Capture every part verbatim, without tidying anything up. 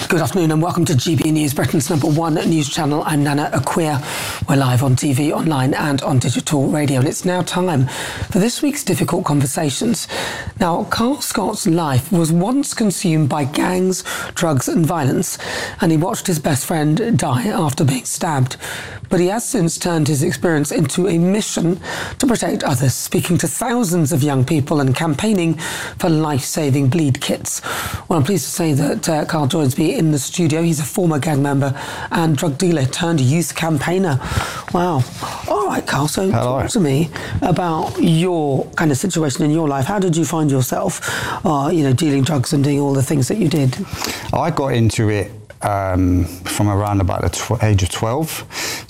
Good afternoon and welcome to G B News, Britain's number one news channel. I'm Nana Akua. We're live on T V, online and on digital radio, and it's now time for this week's Difficult Conversations. Now, Carl Scott's life was once consumed by gangs, drugs and violence, and he watched his best friend die after being stabbed. But he has since turned his experience into a mission to protect others, speaking to thousands of young people and campaigning for life-saving bleed kits. Well, I'm pleased to say that uh, Carl joins me in the studio. He's a former gang member and drug dealer turned youth campaigner. Wow. All right, Carl, so Hello. Talk to me about your kind of situation in your life. How did you find yourself, uh, you know, dealing drugs and doing all the things that you did? I got into it um, from around about the tw- age of twelve.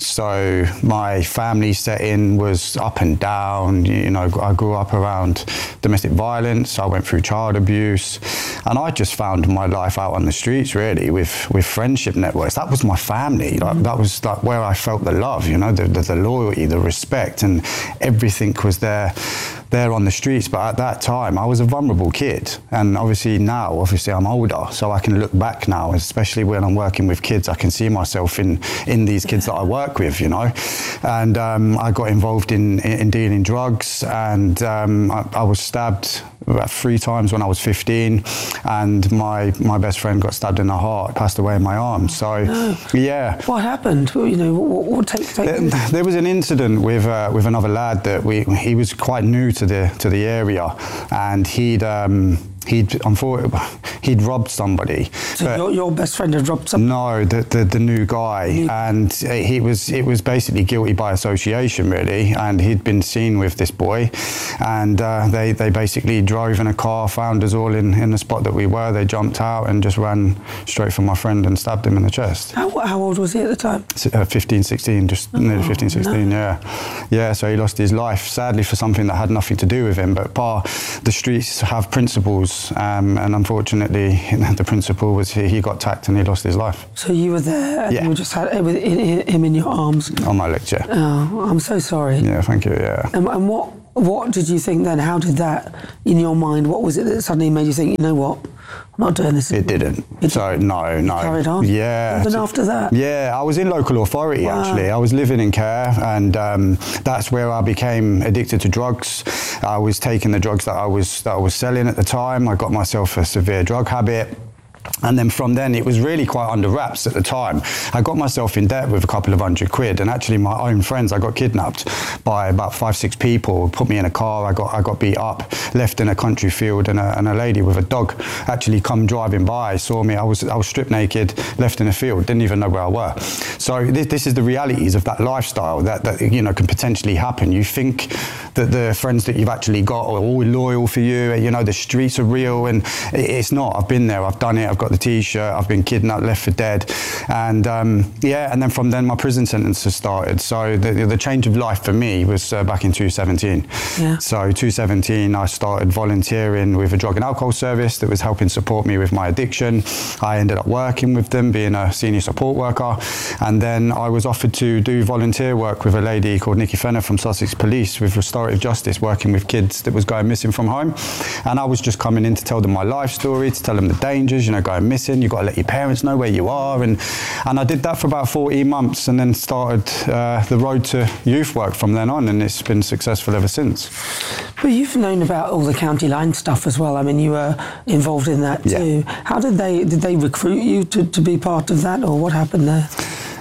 So my family setting was up and down. You know, I grew up around domestic violence. I went through child abuse, and I just found my life out on the streets, really, with, with friendship networks. That was my family. Like, mm-hmm. That was like where I felt the love, you know, the, the, the loyalty, the respect, and everything was there. there on the streets. But at that time I was a vulnerable kid, and obviously now obviously I'm older, so I can look back now, especially when I'm working with kids. I can see myself in in these kids that I work with, you know. And um, I got involved in, in, in dealing drugs, and um, I, I was stabbed about three times when I was fifteen, and my my best friend got stabbed in the heart, passed away in my arms. So no. yeah. What happened? You know, what, what take, take there, there was an incident with uh, with another lad that we he was quite new to the to the area, and he'd um, he'd unfortunately he'd robbed somebody. So your, your best friend had robbed somebody? No, the the, the new guy, new. and he was it was basically guilty by association, really. And he'd been seen with this boy, and uh, they they basically drove in a car, found us all in, in the spot that we were. They jumped out and just ran straight for my friend and stabbed him in the chest. How, how old was he at the time? Uh, fifteen, sixteen, just oh, nearly fifteen, sixteen, no. yeah. Yeah, so he lost his life, sadly, for something that had nothing to do with him. But par, the streets have principles, um, and unfortunately, the principle was he, he got attacked and he lost his life. So you were there, and yeah. you just had him in your arms? On my legs, yeah. Oh, I'm so sorry. Yeah, thank you, yeah. And, and what what did you think then? How did that, in your mind, what was it that suddenly made you think, you know what, I'm not doing this anymore? It didn't. It so, no, no. Carried on? Yeah. Even after that? Yeah, I was in local authority, wow. actually. I was living in care, and um, that's where I became addicted to drugs. I was taking the drugs that I was that I was selling at the time. I got myself a severe drug habit. And then from then, it was really quite under wraps at the time. I got myself in debt with a couple of hundred quid, and actually my own friends, I got kidnapped by about five, six people, put me in a car, I got I got beat up, left in a country field, and a, and a lady with a dog actually come driving by, saw me, I was I was stripped naked, left in a field, didn't even know where I were. So this, this is the realities of that lifestyle that, that, you know, can potentially happen. You think that the friends that you've actually got are all loyal for you, you know, the streets are real, and it's not. I've been there, I've done it, I've got the t-shirt, I've been kidnapped, left for dead, and um, yeah, and then from then my prison sentence has started. So the, the change of life for me was uh, back in two seventeen. Yeah. So two seventeen, I started volunteering with a drug and alcohol service that was helping support me with my addiction. I ended up working with them, being a senior support worker, and then I was offered to do volunteer work with a lady called Nikki Fenner from Sussex Police with restorative justice, working with kids that was going missing from home. And I was just coming in to tell them my life story, to tell them the dangers, you know, going missing, you've got to let your parents know where you are, and and I did that for about fourteen months, and then started uh, the road to youth work from then on, and it's been successful ever since. But you've known about all the county line stuff as well. I mean, you were involved in that too. Yeah. How did they did they recruit you to, to be part of that, or what happened there?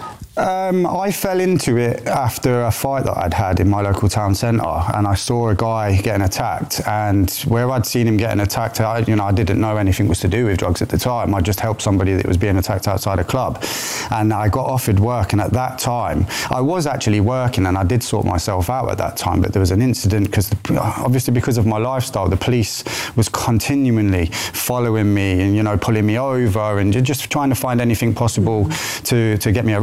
Um, I fell into it after a fight that I'd had in my local town centre, and I saw a guy getting attacked, and where I'd seen him getting attacked, I, you know, I didn't know anything was to do with drugs at the time. I just helped somebody that was being attacked outside a club, and I got offered work, and at that time I was actually working, and I did sort myself out at that time, but there was an incident because obviously because of my lifestyle, the police was continually following me and, you know, pulling me over and just trying to find anything possible to, to get me arrested for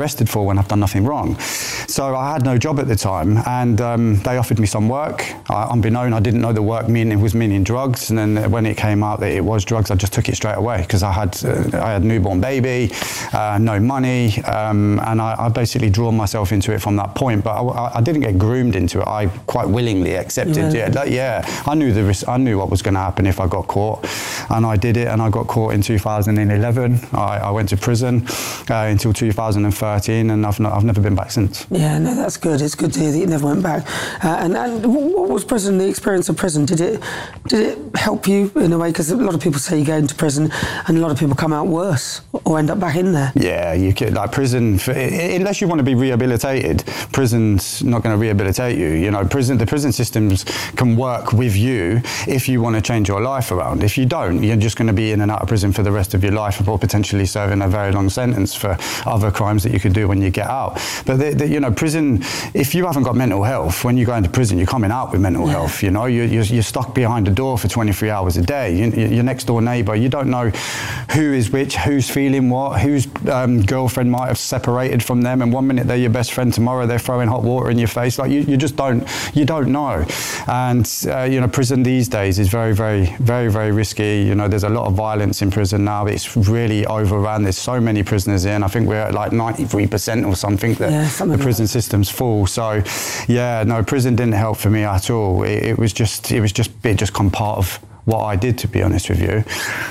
criminal when I've done nothing wrong. So I had no job at the time, and um, they offered me some work. I, unbeknown, I didn't know the work meaning was meaning drugs, and then when it came out that it was drugs, I just took it straight away because I had uh, I had a newborn baby, uh, no money, um, and I, I basically drawn myself into it from that point. But I, I didn't get groomed into it. I quite willingly accepted. Yeah, yeah, yeah. I knew the risk, I knew what was going to happen if I got caught, and I did it. And I got caught in two thousand eleven. I, I went to prison uh, until two thousand thirteen, and I've not, I've never been back since. Yeah, no, that's good. It's good to hear that you never went back. Uh, and, and what was prison? The experience of prison, did it did it help you in a way? Because a lot of people say you go into prison, and a lot of people come out worse or end up back in there. Yeah, you could, like prison. For, unless you want to be rehabilitated, prison's not going to rehabilitate you. You know, prison. The prison systems can work with you if you want to change your life around. If you don't, you're just going to be in and out of prison for the rest of your life, or potentially serving a very long sentence for other crimes that you could do when you get out. But the, the, you know, prison. If you haven't got mental health, when you go into prison, you're coming out with mental yeah. health. You know, you're, you're, you're stuck behind a door for twenty-three hours a day. You, your next door neighbour, you don't know who is which, who's feeling what, whose um, girlfriend might have separated from them, and one minute they're your best friend, tomorrow they're throwing hot water in your face. Like you, you just don't, you don't know. And uh, you know, prison these days is very, very, very, very risky. You know, there's a lot of violence in prison now. It's really overrun. There's so many prisoners in. I think we're at like ninety-three percent or something that yeah, something the prison like system's full. So, yeah, no, prison didn't help for me at all. It, it was just, it was just, it just come part of what I did, to be honest with you.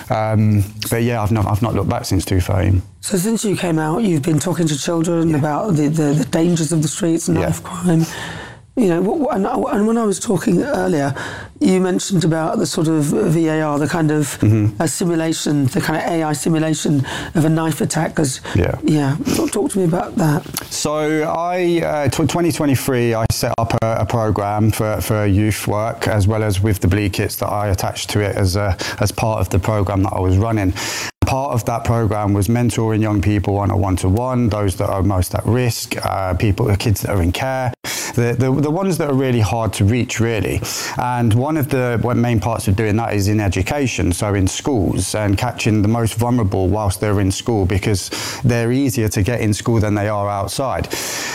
Um, but yeah, I've not, I've not looked back since two thousand. So since you came out, you've been talking to children yeah. about the, the, the dangers of the streets and knife yeah. crime. You know, what, and, and when I was talking earlier, you mentioned about the sort of V A R, the kind of mm-hmm. uh, simulation, the kind of A I simulation of a knife attack. Cause, yeah, yeah. Talk, talk to me about that. So I, uh, twenty twenty-three, I set up a, a program for, for youth work, as well as with the Bleed Kits that I attached to it as a, as part of the program that I was running. Part of that program was mentoring young people on a one-to-one, those that are most at risk, uh, people, the kids that are in care, the, the the ones that are really hard to reach, really. And one of the main parts of doing that is in education, so in schools, and catching the most vulnerable whilst they're in school, because they're easier to get in school than they are outside.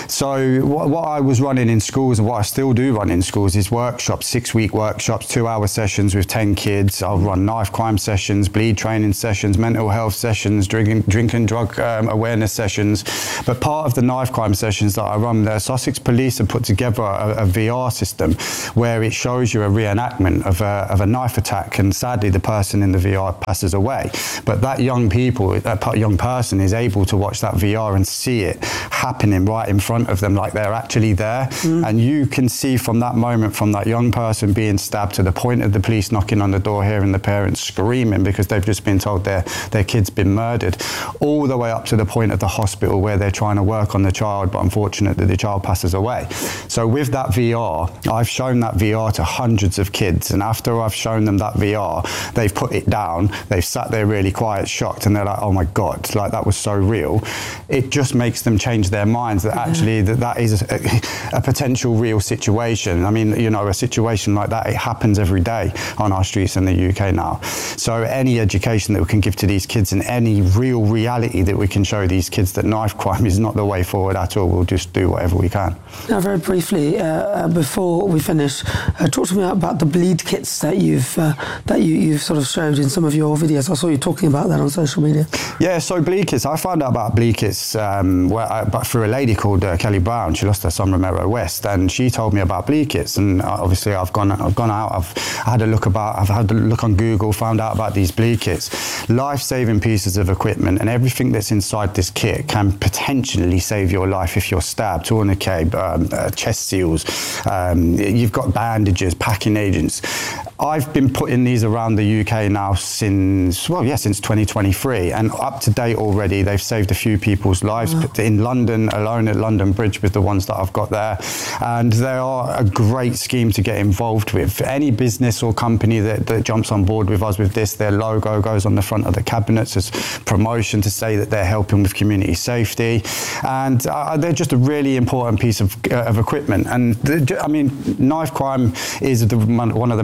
So what, what I was running in schools, and what I still do run in schools, is workshops, six-week workshops, two-hour sessions with ten kids. I'll run knife crime sessions, bleed training sessions, mental health sessions, drinking, drink and drug um, awareness sessions. But part of the knife crime sessions that I run, the Sussex Police have put together a, a V R system where it shows you a reenactment of a, of a knife attack, and sadly the person in the V R passes away. But that young people, that young person is able to watch that V R and see it happening right in front of them, like they're actually there. Mm. And you can see from that moment, from that young person being stabbed to the point of the police knocking on the door, hearing the parents screaming because they've just been told they're their kid's been murdered, all the way up to the point of the hospital where they're trying to work on the child, but unfortunately the child passes away. So with that V R, I've shown that V R to hundreds of kids, and after I've shown them that V R, they've put it down, they've sat there really quiet, shocked, and they're like, oh my God, like that was so real. It just makes them change their minds that actually that, that is a, a potential real situation. I mean, you know, a situation like that, it happens every day on our streets in the U K now. So any education that we can give to these kids, and any real reality that we can show these kids that knife crime is not the way forward at all, we'll just do whatever we can. Now, very briefly, uh, before we finish, uh, talk to me about the bleed kits that you've uh, that you, you've sort of showed in some of your videos. I saw you talking about that on social media. Yeah, so bleed kits, I found out about bleed kits um, where I, but through a lady called uh, Kelly Brown. She lost her son Romero West, and she told me about bleed kits, and uh, obviously I've gone I've gone out, I've had a look about, I've had a look on Google, found out about these bleed kits. Life-saving pieces of equipment, and everything that's inside this kit can potentially save your life if you're stabbed, tourniquet, um, uh, chest seals, um, you've got bandages, packing agents. I've been putting these around the U K now since, well, yeah, since twenty twenty-three, and up to date already, they've saved a few people's lives. Wow. In London alone, at London Bridge, with the ones that I've got there, and they are a great scheme to get involved with. Any business or company that, that jumps on board with us with this, their logo goes on the front of the cabinets as promotion to say that they're helping with community safety, and uh, they're just a really important piece of, uh, of equipment. And the, I mean, knife crime is the, one of the main reasons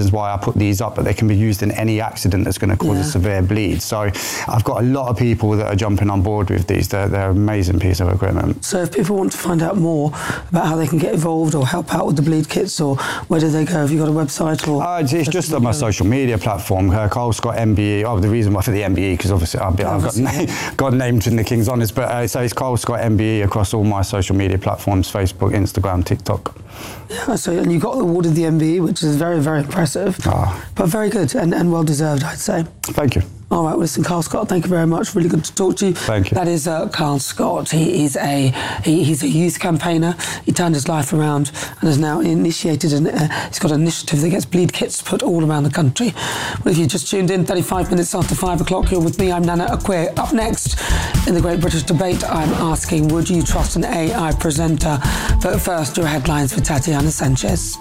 reasons why I put these up, but they can be used in any accident that's going to cause yeah. a severe bleed. So I've got a lot of people that are jumping on board with these. They're, they're an amazing piece of equipment. So if people want to find out more about how they can get involved or help out with the bleed kits, or where do they go? Have you got a website? Or uh, it's, it's just on my social media platform, uh, Carl Scott M B E. Oh, the reason why for the M B E, because obviously I've, been, I've got, na- got named in the King's Honours, but uh, so it's Carl Scott M B E across all my social media platforms, Facebook, Instagram, TikTok. Yeah, so and you got awarded the M B E, which is very, very impressive, oh. but very good and, and well deserved, I'd say. Thank you. All right, well, listen, Carl Scott, thank you very much. Really good to talk to you. Thank you. That is uh, Carl Scott. He is a he, he's a youth campaigner. He turned his life around and has now initiated an. Uh, he's got an initiative that gets bleed kits put all around the country. Well, if you just tuned in, thirty-five minutes after five o'clock, you're with me. I'm Nana Akwe. Up next in the Great British Debate, I'm asking, would you trust an A I presenter? But first, your headlines for Tatiana Sanchez.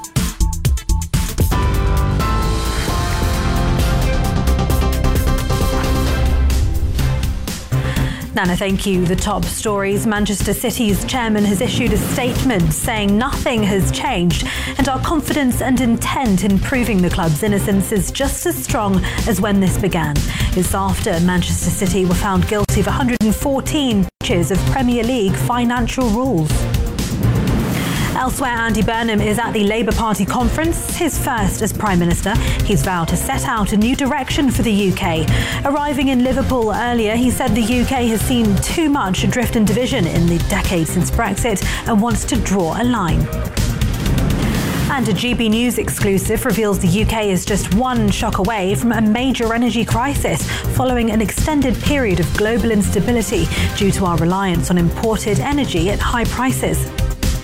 Nana, thank you. The top stories. Manchester City's chairman has issued a statement saying nothing has changed and our confidence and intent in proving the club's innocence is just as strong as when this began. It's after Manchester City were found guilty of one hundred fourteen breaches of Premier League financial rules. Elsewhere, Andy Burnham is at the Labour Party conference, his first as Prime Minister. He's vowed to set out a new direction for the U K. Arriving in Liverpool earlier, he said the U K has seen too much drift and division in the decade since Brexit and wants to draw a line. And a G B News exclusive reveals the U K is just one shock away from a major energy crisis following an extended period of global instability due to our reliance on imported energy at high prices.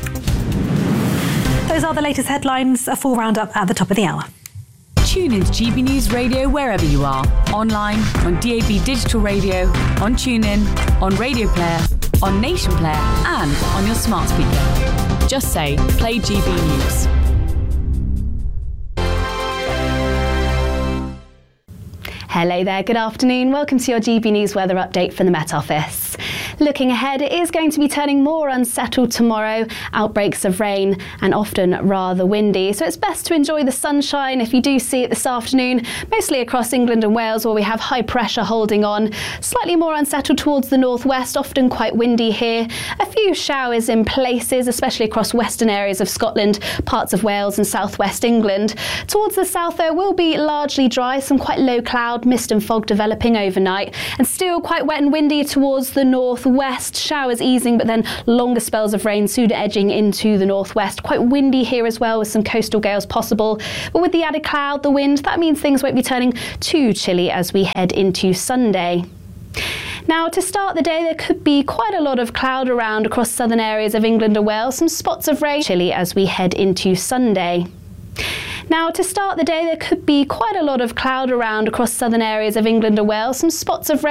Those are the latest headlines. A full roundup at the top of the hour. Tune into G B News Radio wherever you are. Online, on D A B Digital Radio, on TuneIn, on Radio Player, on Nation Player, and on your smart speaker. Just say, play G B News. Hello there, good afternoon. Welcome to your G B News weather update from the Met Office. Looking ahead, it is going to be turning more unsettled tomorrow. Outbreaks of rain and often rather windy. So it's best to enjoy the sunshine if you do see it this afternoon, mostly across England and Wales where we have high pressure holding on. Slightly more unsettled towards the northwest, often quite windy here. A few showers in places, especially across western areas of Scotland, parts of Wales and southwest England. Towards the south, though, will be largely dry, some quite low cloud, mist and fog developing overnight, and still quite wet and windy towards the northwest. Showers easing, but then longer spells of rain soon edging into the northwest. Quite windy here as well, with some coastal gales possible. But with the added cloud, the wind, that means things won't be turning too chilly as we head into Sunday. Now, to start the day, there could be quite a lot of cloud around across southern areas of England and Wales. Some spots of rain, chilly as we head into Sunday. Now, to start the day, there could be quite a lot of cloud around across southern areas of England and Wales. Some spots of rain.